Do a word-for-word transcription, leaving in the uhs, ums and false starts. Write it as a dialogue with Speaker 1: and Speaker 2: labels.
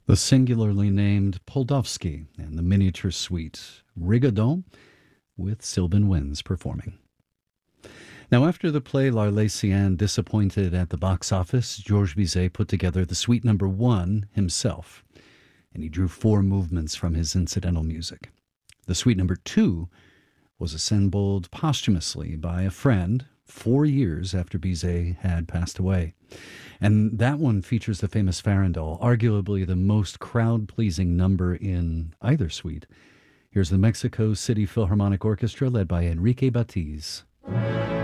Speaker 1: The singularly named Poldovsky and the miniature suite Rigaudon with Sylvan Winds performing. Now, after the play L'Arlésienne disappointed at the box office, Georges Bizet put together the suite number one himself, and he drew four movements from his incidental music. The suite number two was assembled posthumously by a friend four years after Bizet had passed away. And that one features the famous Farandole, arguably the most crowd-pleasing number in either suite. Here's the Mexico City Philharmonic Orchestra led by Enrique Batiz.